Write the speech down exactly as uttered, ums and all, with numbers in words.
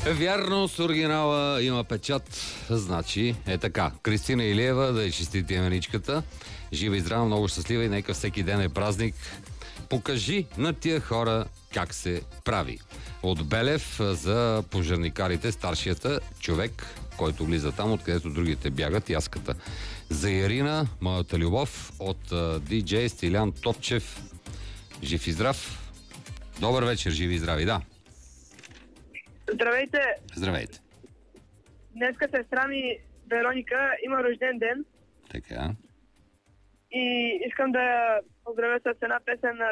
Вярно, с оригинала има печат. Значи, е така. Кристина Илиева, да е честити именичката. Жива и здрава, много щастлива и нека всеки ден е празник. Покажи на тия хора как се прави. От Белев за пожарникарите, старшията човек, който влиза там, откъдето другите бягат, яската. За Ирина, моята любов, от диджей Стилян Топчев. Жив и здрав. Добър вечер, живи и здрави, да. Здравейте! Здравейте. Днеска сестра ми Вероника има рожден ден Така. и искам да я поздравя с една песен на